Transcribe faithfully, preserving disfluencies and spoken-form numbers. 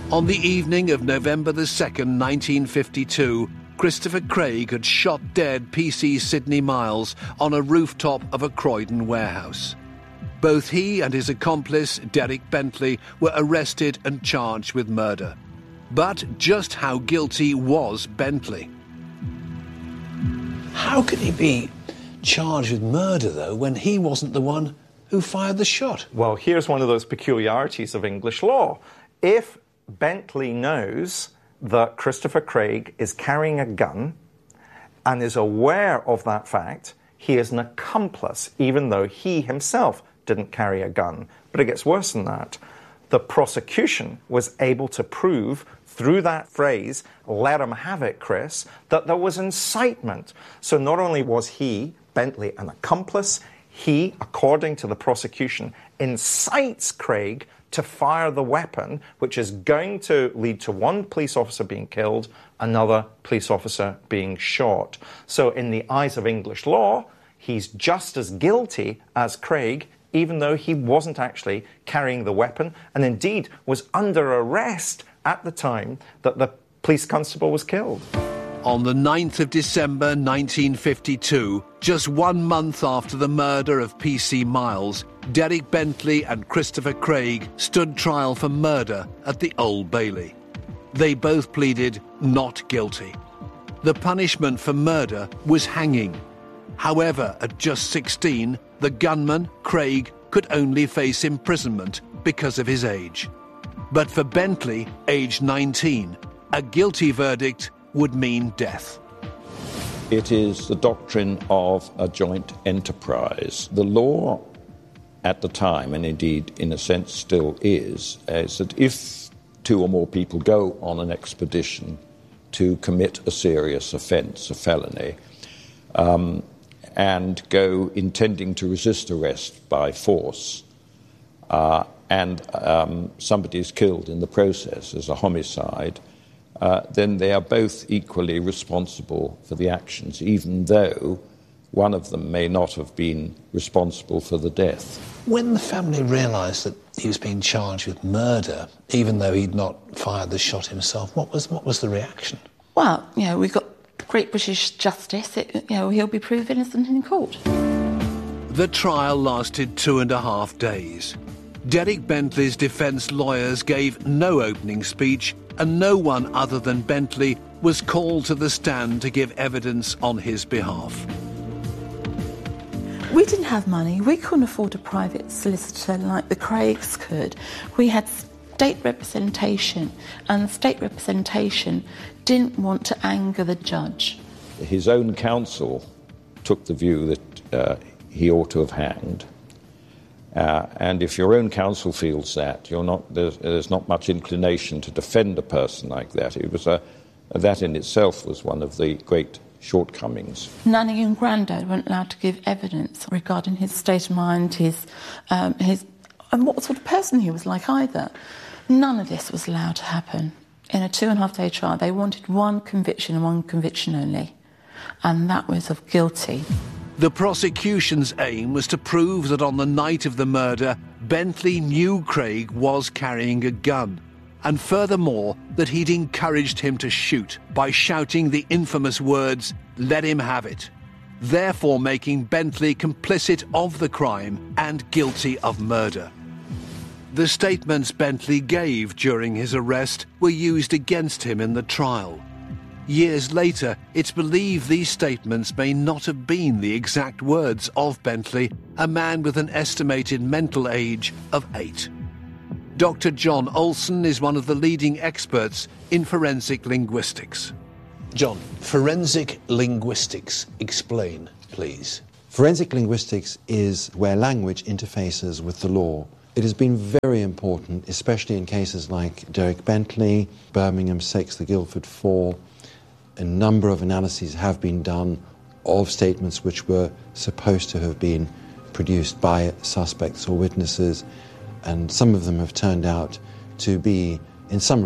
On the evening of November the second, nineteen fifty-two, Christopher Craig had shot dead P C Sidney Miles on a rooftop of a Croydon warehouse. Both he and his accomplice, Derek Bentley, were arrested and charged with murder. But just how guilty was Bentley? How could he be charged with murder, though, when he wasn't the one who fired the shot? Well, here's one of those peculiarities of English law. If Bentley knows that Christopher Craig is carrying a gun and is aware of that fact, he is an accomplice, even though he himself didn't carry a gun. But it gets worse than that. The prosecution was able to prove through that phrase, let him have it, Chris, that there was incitement. So not only was he, Bentley, an accomplice, he, according to the prosecution, incites Craig to fire the weapon, which is going to lead to one police officer being killed, another police officer being shot. So in the eyes of English law, he's just as guilty as Craig, even though he wasn't actually carrying the weapon, and indeed was under arrest at the time that the police constable was killed. On the ninth of December nineteen fifty-two, just one month after the murder of P C Miles, Derek Bentley and Christopher Craig stood trial for murder at the Old Bailey. They both pleaded not guilty. The punishment for murder was hanging. However, at just sixteen, the gunman, Craig, could only face imprisonment because of his age. But for Bentley, aged nineteen, a guilty verdict would mean death. It is the doctrine of a joint enterprise. The law at the time, and indeed in a sense still is, is that if two or more people go on an expedition to commit a serious offence, a felony, um, and go intending to resist arrest by force, uh, and um, somebody is killed in the process as a homicide, uh, then they are both equally responsible for the actions, even though one of them may not have been responsible for the death. When the family realised that he was being charged with murder, even though he'd not fired the shot himself, what was what was the reaction? Well, you know, we've got great British justice. It, you know, he'll be proved innocent in court. The trial lasted two and a half days. Derek Bentley's defence lawyers gave no opening speech, and no one other than Bentley was called to the stand to give evidence on his behalf. We didn't have money. We couldn't afford a private solicitor like the Craigs could. We had state representation, and state representation didn't want to anger the judge. His own counsel took the view that uh, he ought to have hanged. Uh, and if your own counsel feels that, you're not, there's, there's not much inclination to defend a person like that. It was a, that in itself was one of the great shortcomings. Nanny and Grandad weren't allowed to give evidence regarding his state of mind, his, um, his, and what sort of person he was like either. None of this was allowed to happen. In a two and a half day trial, they wanted one conviction and one conviction only, and that was of guilty. The prosecution's aim was to prove that on the night of the murder, Bentley knew Craig was carrying a gun, and furthermore, that he'd encouraged him to shoot by shouting the infamous words, "Let him have it," therefore making Bentley complicit of the crime and guilty of murder. The statements Bentley gave during his arrest were used against him in the trial. Years later, it's believed these statements may not have been the exact words of Bentley, a man with an estimated mental age of eight. Doctor John Olson is one of the leading experts in forensic linguistics. John, forensic linguistics, explain, please. Forensic linguistics is where language interfaces with the law. It has been very important, especially in cases like Derek Bentley, Birmingham six, the Guildford four. A number of analyses have been done of statements which were supposed to have been produced by suspects or witnesses, and some of them have turned out to be, in some